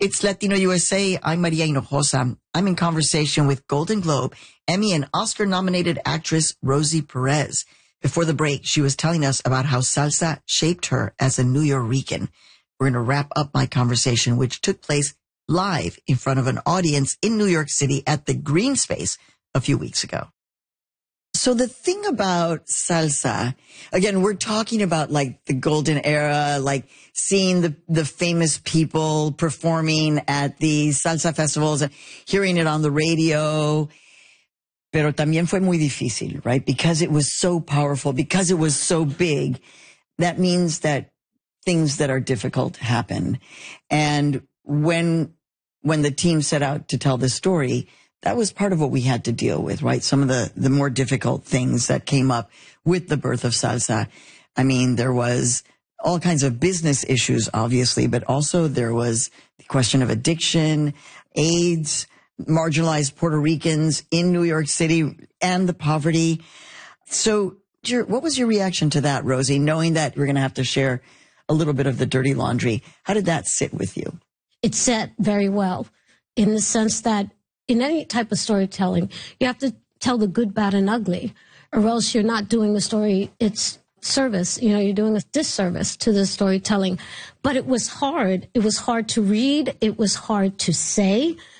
It's Latino USA. I'm Maria Hinojosa. I'm in conversation with Golden Globe, Emmy, and Oscar-nominated actress Rosie Perez. Before the break, she was telling us about how salsa shaped her as a Nuyorican. We're going to wrap up my conversation, which took place live in front of an audience in New York City at the Green Space a few weeks ago. So the thing about salsa, again, we're talking about like the golden era, like seeing the famous people performing at the salsa festivals and hearing it on the radio. Pero también fue muy difícil, right? Because it was so powerful, because it was so big. That means that things that are difficult happen. And when the team set out to tell this story, that was part of what we had to deal with, right? Some of the more difficult things that came up with the birth of salsa. I mean, there was all kinds of business issues, obviously, but also there was the question of addiction, AIDS, marginalized Puerto Ricans in New York City, and the poverty. So what was your reaction to that, Rosie, knowing that we're going to have to share a little bit of the dirty laundry? How did that sit with you? It sat very well in the sense that in any type of storytelling, you have to tell the good, bad, and ugly, or else you're not doing the story its service. You know, you're doing a disservice to the storytelling. But it was hard. It was hard to read. It was hard to say.